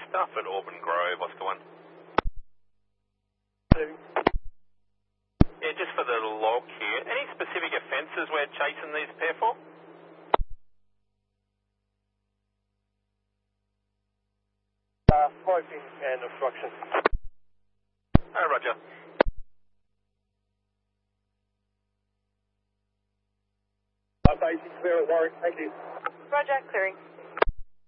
Stuff at Auburn Grove, Oscar 1. Yeah, just for the log here. Any specific offences we're chasing these pair for? Smoking and obstruction. Oh, roger. Basic clear at Warwick, thank you. Roger, clearing.